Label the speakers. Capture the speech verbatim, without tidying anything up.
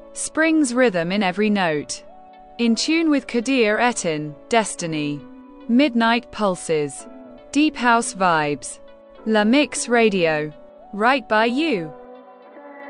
Speaker 1: Spring's rhythm in every note. In tune with Kadir Etin, Destiny. Midnight Pulses. Deep House Vibes. La Mix Radio. Right by you.